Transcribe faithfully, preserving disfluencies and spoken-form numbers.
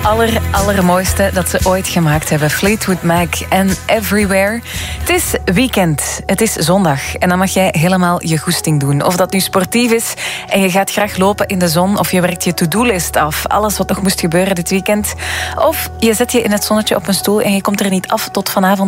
aller, allermooiste dat ze ooit gemaakt hebben. Fleetwood Mac en Everywhere. Het is weekend, het is zondag en dan mag jij helemaal je goesting doen. Of dat nu sportief is en je gaat graag lopen in de zon, of je werkt je to-do-list af, alles wat nog moest gebeuren dit weekend. Of je zet je in het zonnetje op een stoel en je komt er niet af tot vanavond